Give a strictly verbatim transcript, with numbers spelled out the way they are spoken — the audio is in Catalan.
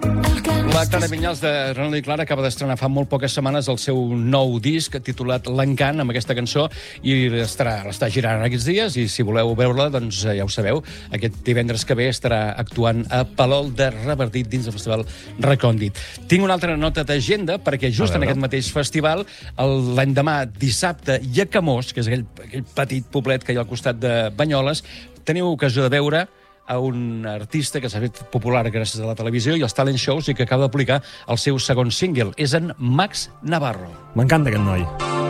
La Clara Vinyals de Ronald i Clara acaba d'estrenar fa molt poques setmanes el seu nou disc titulat L'Encant, amb aquesta cançó, i l'estarà l'està girant aquests dies, i si voleu veure-la, doncs ja ho sabeu, aquest divendres que ve estarà actuant a Palol de Revardit dins del festival Recòndit. Tinc una altra nota d'agenda, perquè just en aquest mateix festival, l'endemà, dissabte, i a Camós, que és aquell, aquell petit poblet que hi ha al costat de Banyoles, teniu ocasió de veure a un artista que s'ha fet popular gràcies a la televisió i als talent shows i que acaba de publicar el seu segon single. És en Max Navarro. M'encanta aquest noi.